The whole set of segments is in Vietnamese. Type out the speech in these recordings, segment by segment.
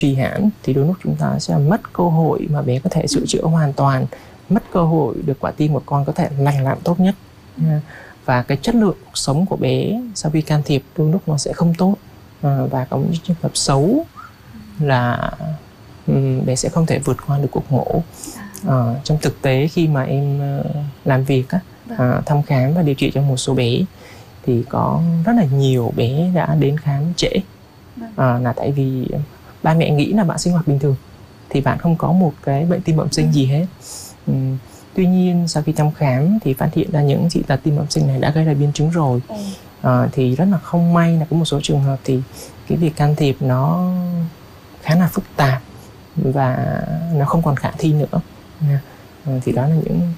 trì hoãn thì đôi lúc chúng ta sẽ mất cơ hội mà bé có thể sửa chữa hoàn toàn, mất cơ hội được quả tim của con có thể lành lặn tốt nhất. Và cái chất lượng cuộc sống của bé sau khi can thiệp đôi lúc nó sẽ không tốt. Và có những trường hợp xấu là bé sẽ không thể vượt qua được cuộc mổ. Trong thực tế khi mà em làm việc thăm khám và điều trị cho một số bé thì có rất là nhiều bé đã đến khám trễ. Là tại vì ba mẹ nghĩ là bạn sinh hoạt bình thường thì bạn không có một cái bệnh tim bẩm sinh gì hết. Tuy nhiên sau khi thăm khám thì phát hiện ra những dị tật tim bẩm sinh này đã gây ra biến chứng rồi. Thì rất là không may là có một số trường hợp thì cái việc can thiệp nó khá là phức tạp và nó không còn khả thi nữa. Thì đó là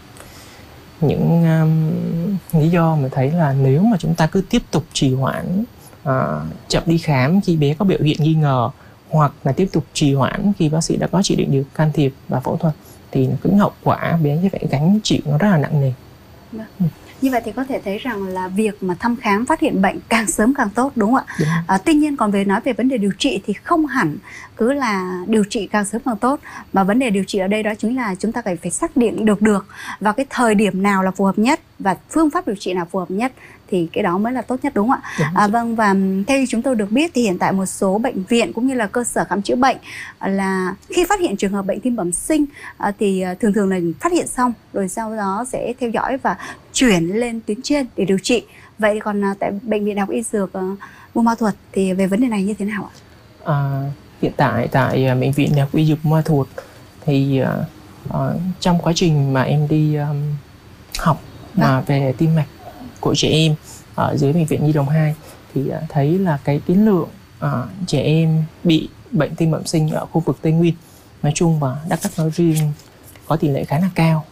những lý do mà thấy là nếu mà chúng ta cứ tiếp tục trì hoãn, chậm đi khám khi bé có biểu hiện nghi ngờ, hoặc là tiếp tục trì hoãn khi bác sĩ đã có chỉ định điều can thiệp và phẫu thuật, thì những hậu quả bé sẽ phải gánh chịu nó rất là nặng nề. Như vậy thì có thể thấy rằng là việc mà thăm khám phát hiện bệnh càng sớm càng tốt, đúng không ạ? Tuy nhiên còn nói về vấn đề điều trị thì không hẳn cứ là điều trị càng sớm càng tốt, mà vấn đề điều trị ở đây đó chính là chúng ta phải xác định được và cái thời điểm nào là phù hợp nhất và phương pháp điều trị nào phù hợp nhất, thì cái đó mới là tốt nhất, đúng không ạ? Vâng, và theo như chúng tôi được biết thì hiện tại một số bệnh viện cũng như là cơ sở khám chữa bệnh là khi phát hiện trường hợp bệnh tim bẩm sinh thì thường là phát hiện xong rồi sau đó sẽ theo dõi và chuyển lên tuyến trên để điều trị. Vậy còn tại Bệnh viện Đại học Y Dược Buôn Ma Thuột thì về vấn đề này như thế nào ạ? Hiện tại tại Bệnh viện Đại học Y Dược Buôn Ma Thuột thì trong quá trình mà em đi học về tim mạch của trẻ em ở dưới Bệnh viện Nhi Đồng 2 thì thấy là cái tín lượng trẻ em bị bệnh tim bẩm sinh ở khu vực Tây Nguyên nói chung và Đắk Lắk nói riêng có tỷ lệ khá là cao.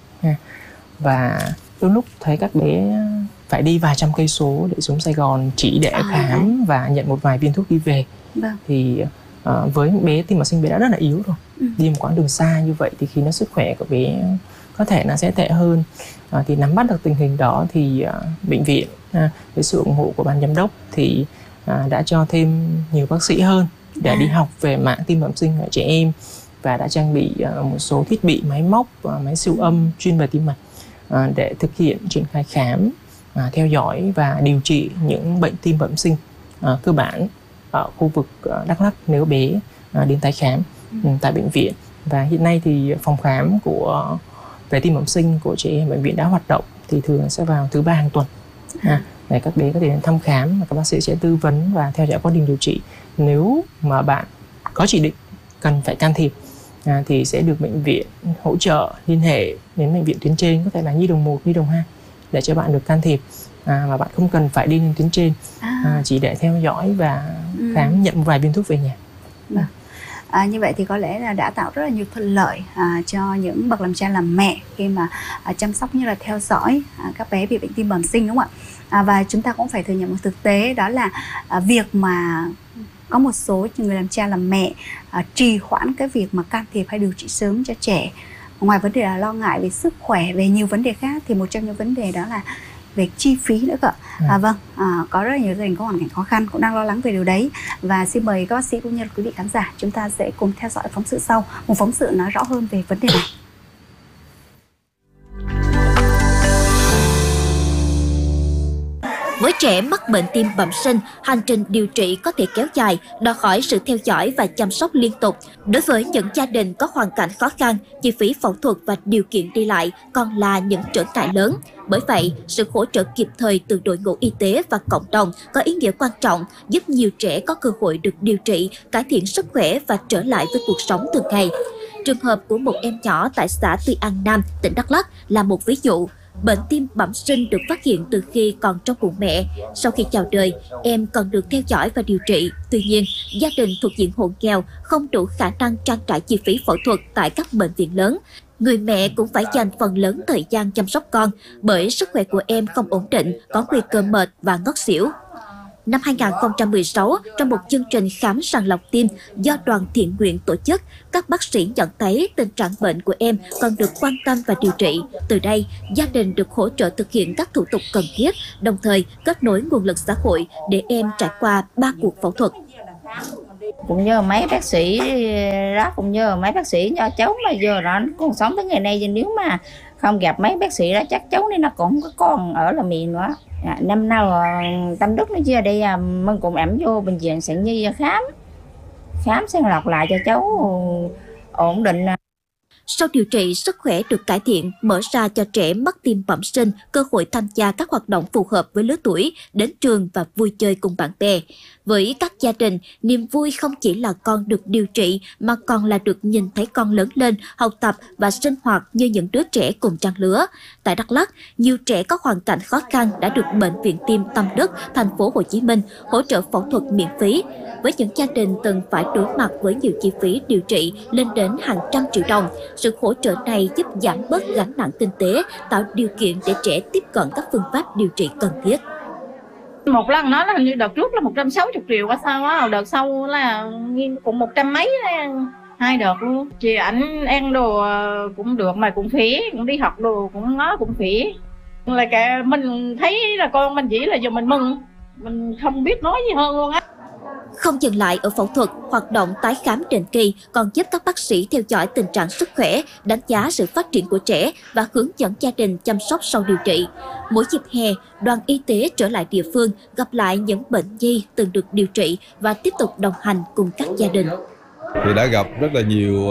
Và đôi lúc thấy các bé phải đi vài trăm cây số để xuống Sài Gòn chỉ để khám và nhận một vài viên thuốc đi về. Thì với bé tim bẩm sinh bé đã rất là yếu rồi, đi một quãng đường xa như vậy thì khi nó sức khỏe của bé có thể nó sẽ tệ hơn. Thì nắm bắt được tình hình đó thì bệnh viện với sự ủng hộ của ban giám đốc thì đã cho thêm nhiều bác sĩ hơn để đi học về mảng tim bẩm sinh ở trẻ em, và đã trang bị một số thiết bị máy móc, máy siêu âm chuyên về tim mạch để thực hiện triển khai khám, theo dõi và điều trị những bệnh tim bẩm sinh cơ bản ở khu vực Đắk Lắk nếu bé đến tái khám tại bệnh viện. Và hiện nay thì phòng khám về tim bẩm sinh của trẻ em bệnh viện đã hoạt động, thì thường sẽ vào thứ 3 hàng tuần để các bé có thể đến thăm khám và các bác sĩ sẽ tư vấn và theo dõi quá trình điều trị. Nếu mà bạn có chỉ định cần phải can thiệp thì sẽ được bệnh viện hỗ trợ liên hệ đến bệnh viện tuyến trên, có thể là Nhi Đồng 1, Nhi Đồng 2 để cho bạn được can thiệp, mà bạn không cần phải đi lên tuyến trên, chỉ để theo dõi và khám, nhận một vài viên thuốc về nhà. Như vậy thì có lẽ là đã tạo rất là nhiều thuận lợi cho những bậc làm cha làm mẹ khi mà chăm sóc như là theo dõi các bé bị bệnh tim bẩm sinh, đúng không ạ? Và chúng ta cũng phải thừa nhận một thực tế, đó là việc mà có một số người làm cha làm mẹ trì hoãn cái việc mà can thiệp hay điều trị sớm cho trẻ, ngoài vấn đề là lo ngại về sức khỏe, về nhiều vấn đề khác, thì một trong những vấn đề đó là về chi phí nữa cơ. Vâng, có rất là nhiều gia đình có hoàn cảnh khó khăn cũng đang lo lắng về điều đấy. Và xin mời các bác sĩ cũng như là quý vị khán giả, chúng ta sẽ cùng theo dõi phóng sự sau, một phóng sự nói rõ hơn về vấn đề này. Với trẻ mắc bệnh tim bẩm sinh, hành trình điều trị có thể kéo dài, đòi hỏi sự theo dõi và chăm sóc liên tục. Đối với những gia đình có hoàn cảnh khó khăn, chi phí phẫu thuật và điều kiện đi lại còn là những trở ngại lớn. Bởi vậy, sự hỗ trợ kịp thời từ đội ngũ y tế và cộng đồng có ý nghĩa quan trọng, giúp nhiều trẻ có cơ hội được điều trị, cải thiện sức khỏe và trở lại với cuộc sống thường ngày. Trường hợp của một em nhỏ tại xã Tuy An Nam, tỉnh Đắk Lắk là một ví dụ. Bệnh tim bẩm sinh được phát hiện từ khi còn trong bụng mẹ. Sau khi chào đời, em còn được theo dõi và điều trị. Tuy nhiên, gia đình thuộc diện hộ nghèo không đủ khả năng trang trải chi phí phẫu thuật tại các bệnh viện lớn. Người mẹ cũng phải dành phần lớn thời gian chăm sóc con, bởi sức khỏe của em không ổn định, có nguy cơ mệt và ngất xỉu. Năm 2016, trong một chương trình khám sàng lọc tim do đoàn thiện nguyện tổ chức, các bác sĩ nhận thấy tình trạng bệnh của em cần được quan tâm và điều trị. Từ đây, gia đình được hỗ trợ thực hiện các thủ tục cần thiết, đồng thời kết nối nguồn lực xã hội để em trải qua 3 cuộc phẫu thuật. Cũng nhờ mấy bác sĩ đó, cũng nhờ mấy bác sĩ cho cháu mà giờ nó còn sống tới ngày nay. Nếu mà không gặp mấy bác sĩ đó chắc cháu nên nó cũng có còn ở là miền nữa. Năm nào Tâm Đức nó chưa đây Mừng cùng ẩm vô bệnh viện Sản Nhi khám sàng lọc lại cho cháu ổn định. Sau điều trị, sức khỏe được cải thiện, mở ra cho trẻ mắc tim bẩm sinh cơ hội tham gia các hoạt động phù hợp với lứa tuổi, đến trường và vui chơi cùng bạn bè. Với các gia đình, niềm vui không chỉ là con được điều trị mà còn là được nhìn thấy con lớn lên, học tập và sinh hoạt như những đứa trẻ cùng trang lứa. Tại Đắk Lắk, nhiều trẻ có hoàn cảnh khó khăn đã được Bệnh viện Tim Tâm Đức, thành phố Hồ Chí Minh hỗ trợ phẫu thuật miễn phí. Với những gia đình từng phải đối mặt với nhiều chi phí điều trị lên đến hàng trăm triệu đồng, sự hỗ trợ này giúp giảm bớt gánh nặng kinh tế, tạo điều kiện để trẻ tiếp cận các phương pháp điều trị cần thiết. Một lần nó là hình như đợt trước là 160 triệu hay sao á, đợt sau là cũng 100 mấy đó, 2 đợt luôn. Chị ảnh ăn đồ cũng được mà cũng phí, cũng đi học đồ cũng nó cũng phí. Là cả mình thấy là con mình chỉ là giờ mình mừng, mình không biết nói gì hơn luôn á. Không dừng lại ở phẫu thuật, hoạt động tái khám định kỳ còn giúp các bác sĩ theo dõi tình trạng sức khỏe, đánh giá sự phát triển của trẻ và hướng dẫn gia đình chăm sóc sau điều trị. Mỗi dịp hè, đoàn y tế trở lại địa phương, gặp lại những bệnh nhi từng được điều trị và tiếp tục đồng hành cùng các gia đình. Thì đã gặp rất là nhiều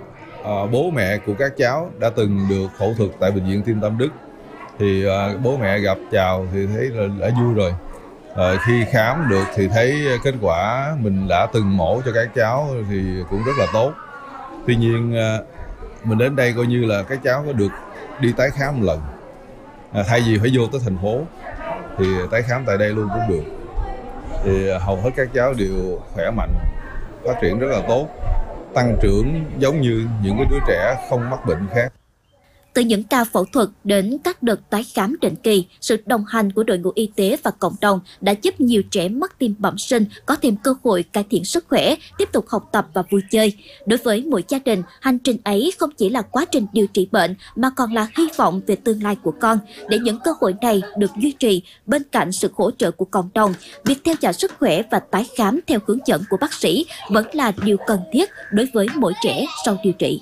bố mẹ của các cháu đã từng được phẫu thuật tại Bệnh viện Tim Tâm Đức. Thì bố mẹ gặp chào thì thấy là đã vui rồi. Khi khám được thì thấy kết quả mình đã từng mổ cho các cháu thì cũng rất là tốt. Tuy nhiên mình đến đây coi như là các cháu có được đi tái khám một lần. Thay vì phải vô tới thành phố thì tái khám tại đây luôn cũng được. Thì hầu hết các cháu đều khỏe mạnh, phát triển rất là tốt, tăng trưởng giống như những cái đứa trẻ không mắc bệnh khác. Từ những ca phẫu thuật đến các đợt tái khám định kỳ, sự đồng hành của đội ngũ y tế và cộng đồng đã giúp nhiều trẻ mắc tim bẩm sinh có thêm cơ hội cải thiện sức khỏe, tiếp tục học tập và vui chơi. Đối với mỗi gia đình, hành trình ấy không chỉ là quá trình điều trị bệnh mà còn là hy vọng về tương lai của con. Để những cơ hội này được duy trì, bên cạnh sự hỗ trợ của cộng đồng, việc theo dõi sức khỏe và tái khám theo hướng dẫn của bác sĩ vẫn là điều cần thiết đối với mỗi trẻ sau điều trị.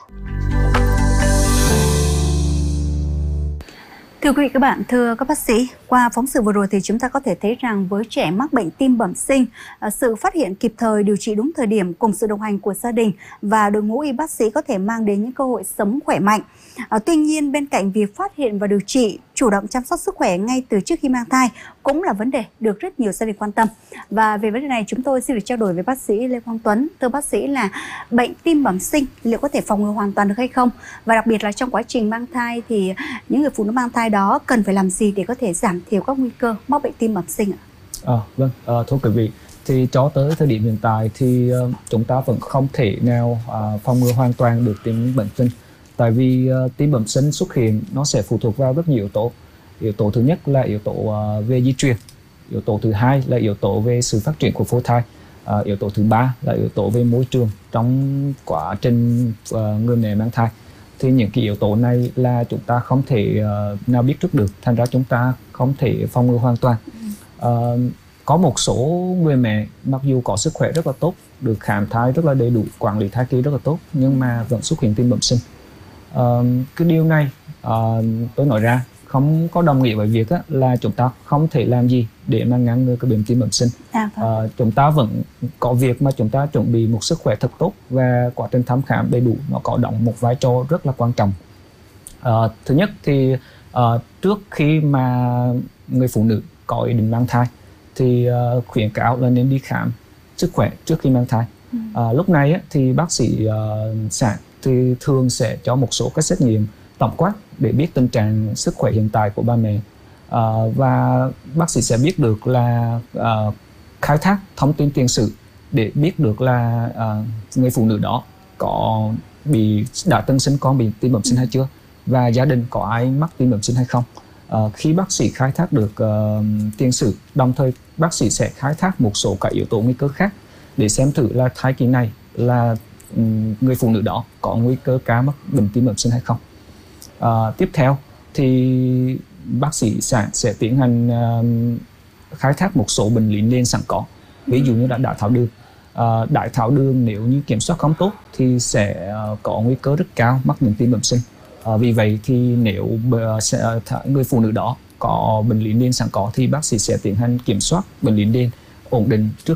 Thưa quý vị các bạn, thưa các bác sĩ, qua phóng sự vừa rồi thì chúng ta có thể thấy rằng với trẻ mắc bệnh tim bẩm sinh, sự phát hiện kịp thời, điều trị đúng thời điểm cùng sự đồng hành của gia đình và đội ngũ y bác sĩ có thể mang đến những cơ hội sống khỏe mạnh. Tuy nhiên, bên cạnh việc phát hiện và điều trị, chủ động chăm sóc sức khỏe ngay từ trước khi mang thai cũng là vấn đề được rất nhiều gia đình quan tâm. Và về vấn đề này chúng tôi xin được trao đổi với bác sĩ Lê Quang Tuấn. Thưa bác sĩ, là bệnh tim bẩm sinh liệu có thể phòng ngừa hoàn toàn được hay không? Và đặc biệt là trong quá trình mang thai thì những người phụ nữ mang thai đó cần phải làm gì để có thể giảm thiểu các nguy cơ mắc bệnh tim bẩm sinh ạ? Vâng, thưa quý vị, thì cho tới thời điểm hiện tại thì chúng ta vẫn không thể nào phòng ngừa hoàn toàn được tim bẩm sinh. Tại vì tim bẩm sinh xuất hiện nó sẽ phụ thuộc vào rất nhiều yếu tố. Yếu tố thứ nhất là yếu tố về di truyền. Yếu tố thứ hai là yếu tố về sự phát triển của phôi thai. Yếu tố thứ ba là yếu tố về môi trường trong quá trình người mẹ mang thai. Thì những cái yếu tố này là chúng ta không thể nào biết trước được, thành ra chúng ta không thể phòng ngừa hoàn toàn. Có một số người mẹ mặc dù có sức khỏe rất là tốt, được khám thai rất là đầy đủ, quản lý thai kỳ rất là tốt, nhưng mà vẫn xuất hiện tim bẩm sinh. Cái điều này tôi nói ra không có đồng nghĩa với việc là chúng ta không thể làm gì để mà ngăn ngừa cái bệnh tim bẩm sinh. Chúng ta vẫn có việc mà chúng ta chuẩn bị một sức khỏe thật tốt và quá trình thăm khám đầy đủ nó có đóng một vai trò rất là quan trọng. Thứ nhất thì trước khi mà người phụ nữ có ý định mang thai thì khuyến cáo là nên đi khám sức khỏe trước khi mang thai. Lúc này thì bác sĩ sản thì thường sẽ cho một số các xét nghiệm tổng quát để biết tình trạng sức khỏe hiện tại của ba mẹ, và bác sĩ sẽ biết được là khai thác thông tin tiền sử để biết được là người phụ nữ đó đã từng sinh con bị tim bẩm sinh hay chưa, và gia đình có ai mắc tim bẩm sinh hay không. Khi bác sĩ khai thác được tiền sử, đồng thời bác sĩ sẽ khai thác một số các yếu tố nguy cơ khác để xem thử là thai kỳ này là người phụ nữ đó có nguy cơ cao mắc bệnh tim bẩm sinh hay không. Tiếp theo thì bác sĩ sản sẽ tiến hành khai thác một số bệnh lý nền sẵn có, ví dụ như là đái tháo đường, đái tháo đường nếu như kiểm soát không tốt thì sẽ có nguy cơ rất cao mắc bệnh tim bẩm sinh. Vì vậy thì nếu người phụ nữ đó có bệnh lý nền sẵn có thì bác sĩ sẽ tiến hành kiểm soát bệnh lý nền ổn định trước